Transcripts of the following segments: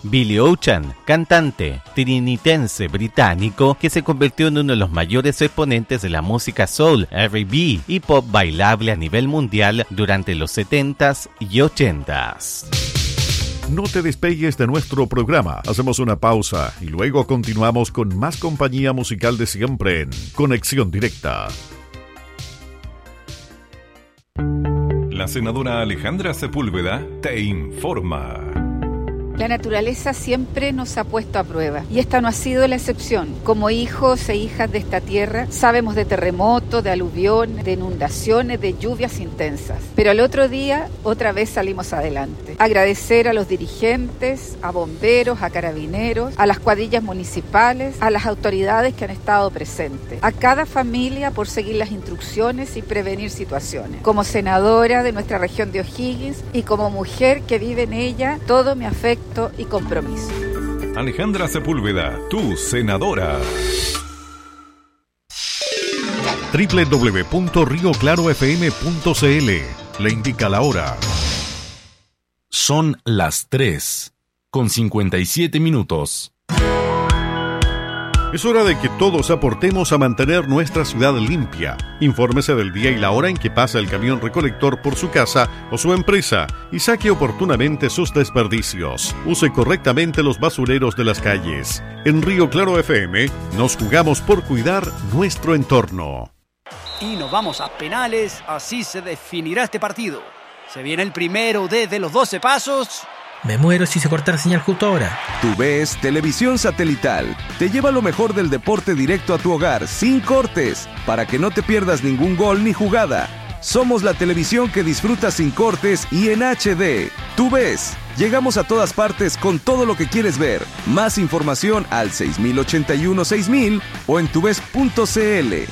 Billy Ocean, cantante trinitense británico que se convirtió en uno de los mayores exponentes de la música soul, R&B y pop bailable a nivel mundial durante los 70s y 80s. No te despegues de nuestro programa. Hacemos una pausa y luego continuamos con más compañía musical de siempre en Conexión Directa. La senadora Alejandra Sepúlveda te informa. La naturaleza siempre nos ha puesto a prueba y esta no ha sido la excepción. Como hijos e hijas de esta tierra, sabemos de terremotos, de aluviones, de inundaciones, de lluvias intensas. Pero al otro día, otra vez salimos adelante. Agradecer a los dirigentes, a bomberos, a carabineros, a las cuadrillas municipales, a las autoridades que han estado presentes, a cada familia por seguir las instrucciones y prevenir situaciones. Como senadora de nuestra región de O'Higgins y como mujer que vive en ella, todo mi afecto y compromiso. Alejandra Sepúlveda, tu senadora. www.rioclarofm.cl le indica la hora. Son las 3:57. Es hora de que todos aportemos a mantener nuestra ciudad limpia. Infórmese del día y la hora en que pasa el camión recolector por su casa o su empresa y saque oportunamente sus desperdicios. Use correctamente los basureros de las calles. En Río Claro FM nos jugamos por cuidar nuestro entorno. Y nos vamos a penales, así se definirá este partido. Se viene el primero desde los 12 pasos. Me muero si se corta la señal justo ahora. TUVES Televisión Satelital te lleva lo mejor del deporte directo a tu hogar, sin cortes, para que no te pierdas ningún gol ni jugada. Somos la televisión que disfrutas sin cortes y en HD. TUVES. Llegamos a todas partes con todo lo que quieres ver. Más información al 6081-6000 o en tuves.cl.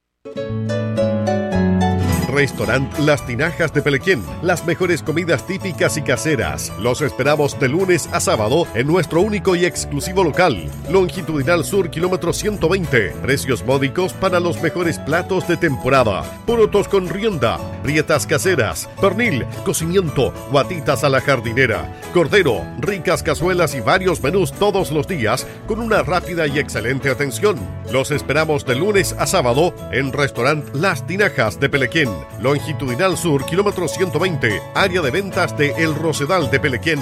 Restaurant Las Tinajas de Pelequén. Las mejores comidas típicas y caseras. Los esperamos de lunes a sábado en nuestro único y exclusivo local. Longitudinal Sur, kilómetro 120. Precios módicos para los mejores platos de temporada. Porotos con rienda, prietas caseras, pernil, cocimiento, guatitas a la jardinera, cordero, ricas cazuelas y varios menús todos los días con una rápida y excelente atención. Los esperamos de lunes a sábado en Restaurant Las Tinajas de Pelequén. Longitudinal Sur, kilómetro 120, área de ventas de El Rosedal de Pelequén.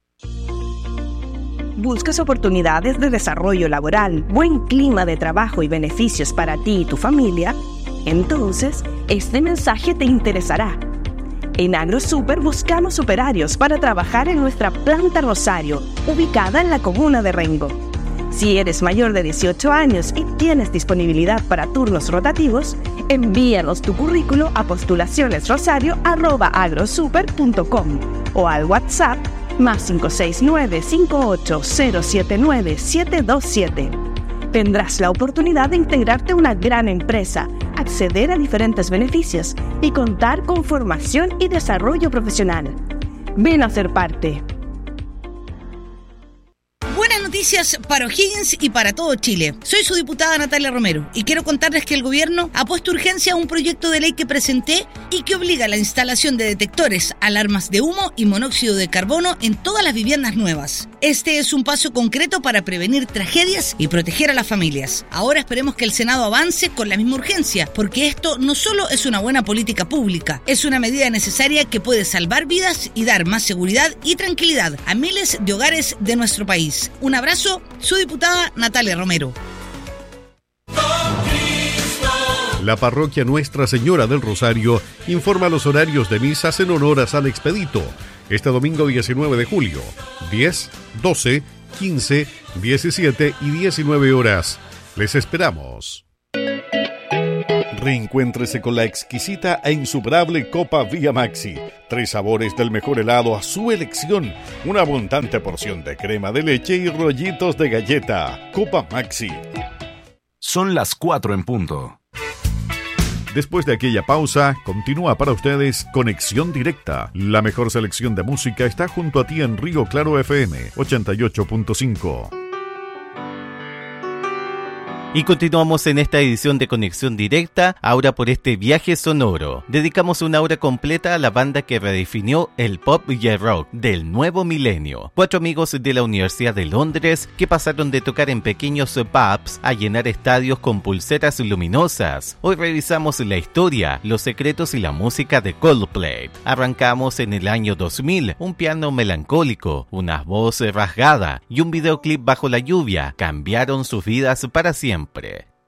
¿Buscas oportunidades de desarrollo laboral, buen clima de trabajo y beneficios para ti y tu familia? Entonces, este mensaje te interesará. En AgroSuper buscamos operarios para trabajar en nuestra planta Rosario, ubicada en la comuna de Rengo. Si eres mayor de 18 años y tienes disponibilidad para turnos rotativos, envíanos tu currículo a postulacionesrosario@agrosuper.com o al WhatsApp +569 58079 727. Tendrás la oportunidad de integrarte a una gran empresa, acceder a diferentes beneficios y contar con formación y desarrollo profesional. Ven a ser parte. Buenas noticias para O'Higgins y para todo Chile. Soy su diputada Natalia Romero y quiero contarles que el gobierno ha puesto urgencia a un proyecto de ley que presenté y que obliga a la instalación de detectores, alarmas de humo y monóxido de carbono en todas las viviendas nuevas. Este es un paso concreto para prevenir tragedias y proteger a las familias. Ahora esperemos que el Senado avance con la misma urgencia, porque esto no solo es una buena política pública, es una medida necesaria que puede salvar vidas y dar más seguridad y tranquilidad a miles de hogares de nuestro país. Un abrazo, su diputada Natalia Romero. La parroquia Nuestra Señora del Rosario informa los horarios de misas en honor a San Expedito. Este domingo 19 de julio, 10, 12, 15, 17 y 19 horas. Les esperamos. Reencuéntrese con la exquisita e insuperable Copa Vía Maxi. 3 sabores del mejor helado a su elección. Una abundante porción de crema de leche y rollitos de galleta. Copa Maxi. Son las 4 en punto. Después de aquella pausa, continúa para ustedes Conexión Directa. La mejor selección de música está junto a ti en Río Claro FM 88.5. Y continuamos en esta edición de Conexión Directa, ahora por este viaje sonoro. Dedicamos una hora completa a la banda que redefinió el pop y el rock del nuevo milenio. 4 amigos de la Universidad de Londres que pasaron de tocar en pequeños pubs a llenar estadios con pulseras luminosas. Hoy revisamos la historia, los secretos y la música de Coldplay. Arrancamos en el año 2000, un piano melancólico, una voz rasgada y un videoclip bajo la lluvia cambiaron sus vidas para siempre.